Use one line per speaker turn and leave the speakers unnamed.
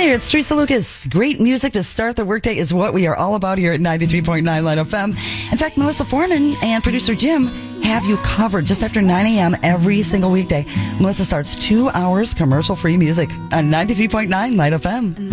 there, it's Teresa Lucas. Great music to start the workday is what we are all about here at 93.9 Light FM. In fact, Melissa Foreman and producer Jim have you covered just after 9 a.m. every single weekday. Melissa starts 2 hours commercial-free music on 93.9 Light FM.